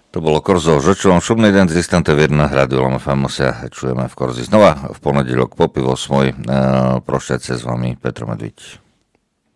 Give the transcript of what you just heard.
To bolo Korzo, Žočovom šumný den z Istante Vierna, Rádio Lama FM sa čujeme v Korzi znova v ponedeľok po 8:00. Prošťať sa s vami Petro Medviť.